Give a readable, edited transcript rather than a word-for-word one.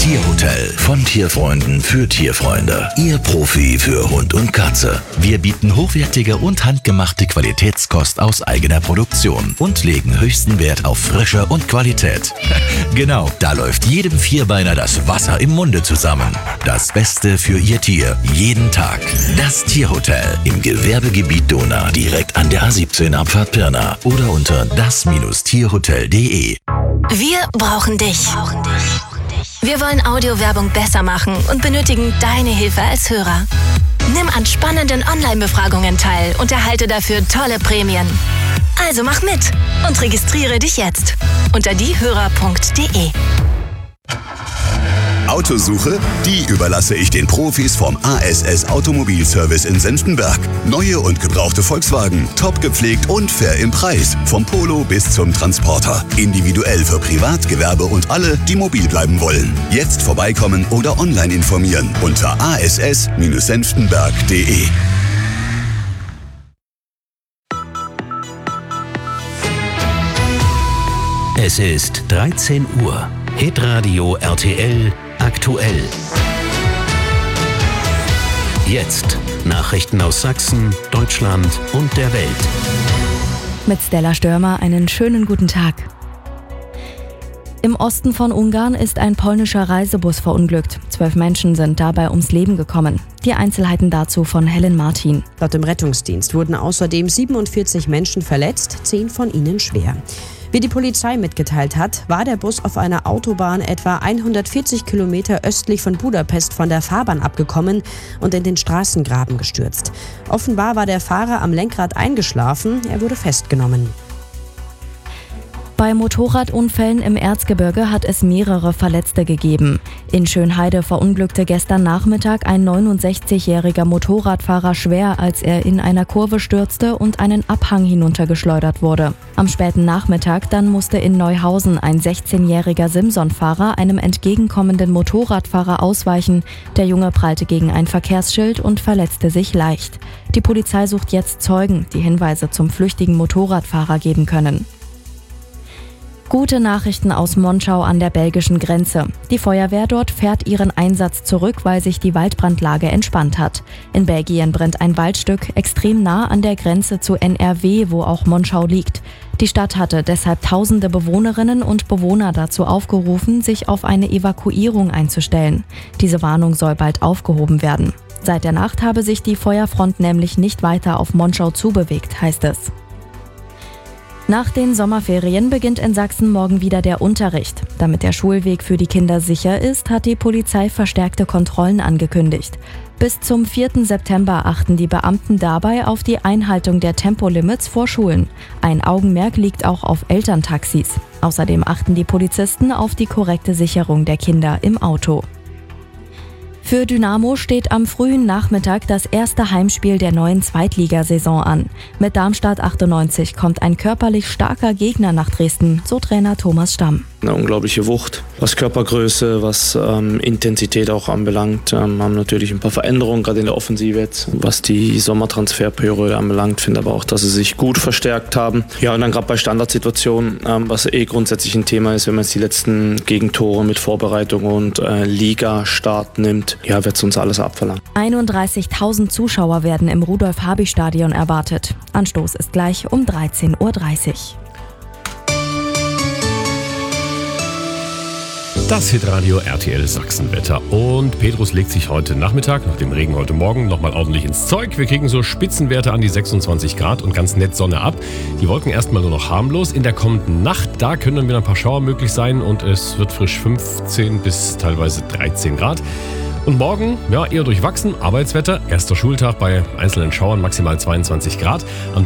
Tierhotel von Tierfreunden für Tierfreunde. Ihr Profi für Hund und Katze. Wir bieten hochwertige und handgemachte Qualitätskost aus eigener Produktion und legen höchsten Wert auf Frische und Qualität. Genau, da läuft jedem Vierbeiner das Wasser im Munde zusammen. Das Beste für Ihr Tier, jeden Tag. Das Tierhotel im Gewerbegebiet Dohna, direkt an der A17 Abfahrt Pirna oder unter das-tierhotel.de. Wir brauchen dich. Wir wollen Audiowerbung besser machen und benötigen deine Hilfe als Hörer. Nimm an spannenden Online-Befragungen teil und erhalte dafür tolle Prämien. Also mach mit und registriere dich jetzt unter diehörer.de. Autosuche? Die überlasse ich den Profis vom ASS Automobilservice in Senftenberg. Neue und gebrauchte Volkswagen, top gepflegt und fair im Preis. Vom Polo bis zum Transporter. Individuell für Privat, Gewerbe und alle, die mobil bleiben wollen. Jetzt vorbeikommen oder online informieren unter ass-senftenberg.de. Es ist 13 Uhr. Hitradio RTL aktuell. Jetzt Nachrichten aus Sachsen, Deutschland und der Welt. Mit Stella Störmer einen schönen guten Tag. Im Osten von Ungarn ist ein polnischer Reisebus verunglückt. 12 Menschen sind dabei ums Leben gekommen. Die Einzelheiten dazu von Helen Martin. Laut dem Rettungsdienst wurden außerdem 47 Menschen verletzt, 10 von ihnen schwer. Wie die Polizei mitgeteilt hat, war der Bus auf einer Autobahn etwa 140 Kilometer östlich von Budapest von der Fahrbahn abgekommen und in den Straßengraben gestürzt. Offenbar war der Fahrer am Lenkrad eingeschlafen, er wurde festgenommen. Bei Motorradunfällen im Erzgebirge hat es mehrere Verletzte gegeben. In Schönheide verunglückte gestern Nachmittag ein 69-jähriger Motorradfahrer schwer, als er in einer Kurve stürzte und einen Abhang hinuntergeschleudert wurde. Am späten Nachmittag dann musste in Neuhausen ein 16-jähriger Simson-Fahrer einem entgegenkommenden Motorradfahrer ausweichen. Der Junge prallte gegen ein Verkehrsschild und verletzte sich leicht. Die Polizei sucht jetzt Zeugen, die Hinweise zum flüchtigen Motorradfahrer geben können. Gute Nachrichten aus Monschau an der belgischen Grenze. Die Feuerwehr dort fährt ihren Einsatz zurück, weil sich die Waldbrandlage entspannt hat. In Belgien brennt ein Waldstück extrem nah an der Grenze zu NRW, wo auch Monschau liegt. Die Stadt hatte deshalb tausende Bewohnerinnen und Bewohner dazu aufgerufen, sich auf eine Evakuierung einzustellen. Diese Warnung soll bald aufgehoben werden. Seit der Nacht habe sich die Feuerfront nämlich nicht weiter auf Monschau zubewegt, heißt es. Nach den Sommerferien beginnt in Sachsen morgen wieder der Unterricht. Damit der Schulweg für die Kinder sicher ist, hat die Polizei verstärkte Kontrollen angekündigt. Bis zum 4. September achten die Beamten dabei auf die Einhaltung der Tempolimits vor Schulen. Ein Augenmerk liegt auch auf Elterntaxis. Außerdem achten die Polizisten auf die korrekte Sicherung der Kinder im Auto. Für Dynamo steht am frühen Nachmittag das erste Heimspiel der neuen Zweitligasaison an. Mit Darmstadt 98 kommt ein körperlich starker Gegner nach Dresden, so Trainer Thomas Stamm. Eine unglaubliche Wucht, was Körpergröße, was Intensität auch anbelangt. Haben natürlich ein paar Veränderungen, gerade in der Offensive jetzt, was die Sommertransferperiode anbelangt. Finde aber auch, dass sie sich gut verstärkt haben. Ja, und dann gerade bei Standardsituationen, was grundsätzlich ein Thema ist, wenn man jetzt die letzten Gegentore mit Vorbereitung und Ligastart nimmt, ja, wird es uns alles abverlangt. 31.000 Zuschauer werden im Rudolf-Habich-Stadion erwartet. Anstoß ist gleich um 13:30 Uhr. Das Hitradio RTL Sachsenwetter. Und Petrus legt sich heute Nachmittag, nach dem Regen heute Morgen, nochmal ordentlich ins Zeug. Wir kriegen so Spitzenwerte an die 26 Grad und ganz nett Sonne ab. Die Wolken erstmal nur noch harmlos. In der kommenden Nacht, da können dann wieder ein paar Schauer möglich sein und es wird frisch 15 bis teilweise 13 Grad. Und morgen, ja, eher durchwachsen, Arbeitswetter. Erster Schultag bei einzelnen Schauern maximal 22 Grad. Am